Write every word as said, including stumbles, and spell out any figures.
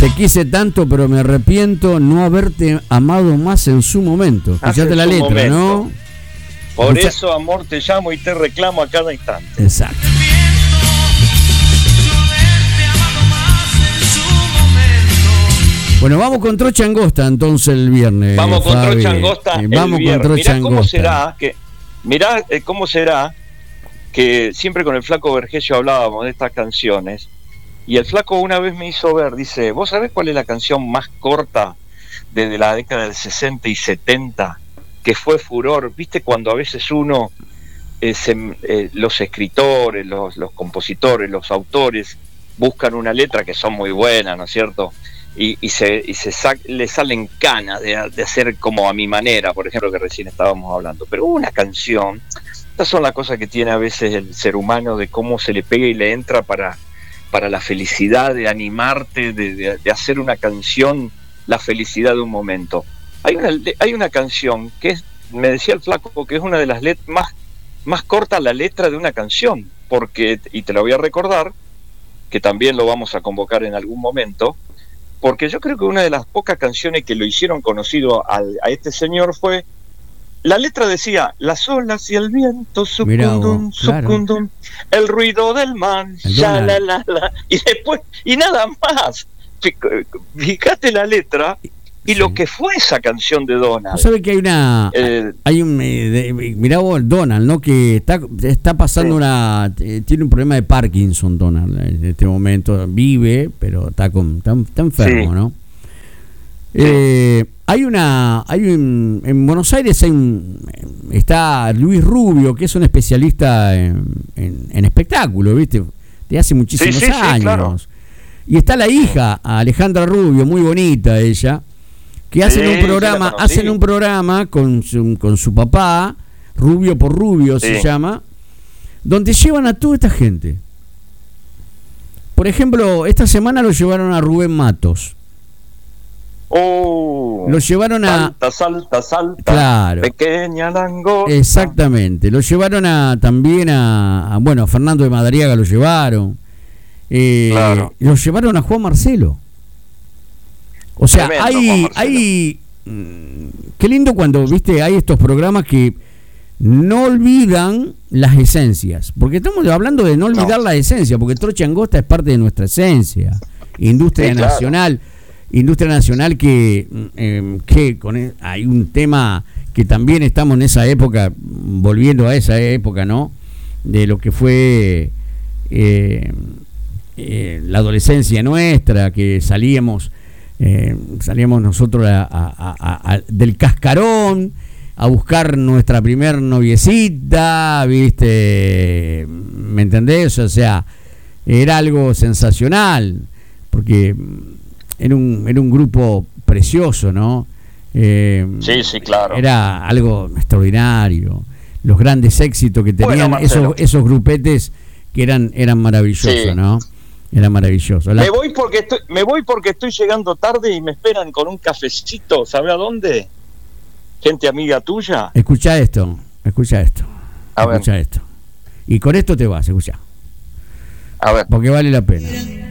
Te quise tanto, pero me arrepiento no haberte amado más en su momento. Escuchate la letra, momento. ¿No? Por Escucha... eso, amor, te llamo y te reclamo a cada instante. Exacto. Bueno, vamos con Trocha Angosta entonces el viernes. Vamos con Fabi. Trocha Angosta eh, el vamos viernes. Con Trocha mirá cómo Angosta. será que, mirá eh, cómo será que siempre con el Flaco Vergesio hablábamos de estas canciones, y el Flaco una vez me hizo ver, dice, ¿vos sabés cuál es la canción más corta desde la década del sesenta y setenta que fue furor? ¿Viste cuando a veces uno, eh, se, eh, los escritores, los, los compositores, los autores buscan una letra que son muy buenas, ¿no es cierto? Y, y se, y se sa- le salen canas de, de hacer como a mi manera, por ejemplo, que recién estábamos hablando. Pero una canción, estas son las cosas que tiene a veces el ser humano, de cómo se le pega y le entra para, para la felicidad, de animarte, de, de, de hacer una canción, la felicidad de un momento. Hay una, hay una canción que es, me decía el Flaco, que es una de las letras más, más corta la letra de una canción, porque, y te la voy a recordar, que también lo vamos a convocar en algún momento, porque yo creo que una de las pocas canciones que lo hicieron conocido al, a este señor fue, la letra decía, las olas y el viento sucundum, sucundum, claro. El ruido del mar, ya la, la, la, y después, y nada más. Fíjate la letra y sí. Lo que fue esa canción de Donald. ¿Sabes que hay una, eh, hay un, eh, de, mirá vos, Donald, ¿no? Que está, está pasando sí. una, eh, tiene un problema de Parkinson, Donald, en este momento vive, pero está con, está, está enfermo, sí. ¿no? Sí. Eh, hay una, hay un, en Buenos Aires hay un, está Luis Rubio, que es un especialista en, en, en espectáculo, ¿viste? De hace muchísimos sí, sí, años. Sí, claro. Y está la hija, Alejandra Rubio, muy bonita ella, que hacen sí, un programa, hacen un programa con su, con su papá, Rubio por Rubio sí. se llama, donde llevan a toda esta gente. Por ejemplo, esta semana lo llevaron a Rubén Matos. Oh, lo llevaron a salta, salta, salta, claro, pequeña langosta. Exactamente, lo llevaron a también a, a bueno, a Fernando de Madariaga lo llevaron. Eh, claro. Lo llevaron a Juan Marcelo. O sea, tremendo, hay, hay qué lindo cuando, viste, hay estos programas que no olvidan las esencias, porque estamos hablando de no olvidar no. la esencia, porque Trocha Angosta es parte de nuestra esencia, industria sí, nacional, claro. industria nacional que, eh, que con el, hay un tema que también estamos en esa época, volviendo a esa época, ¿no? De lo que fue eh, eh, la adolescencia nuestra, que salíamos Eh, salíamos nosotros a, a, a, a, del cascarón a buscar nuestra primer noviecita, ¿viste? ¿Me entendés? O sea, era algo sensacional, porque era un, era un grupo precioso, ¿no? Eh, sí, sí, claro. Era algo extraordinario. Los grandes éxitos que tenían bueno, esos, esos grupetes que eran, eran maravillosos, sí. ¿no? Era maravilloso. La... Me voy porque estoy, me voy porque estoy llegando tarde y me esperan con un cafecito, ¿sabe a dónde? Gente amiga tuya. Escucha esto, escucha esto. A escucha ver. esto. Y con esto te vas, escucha. A ver. Porque vale la pena.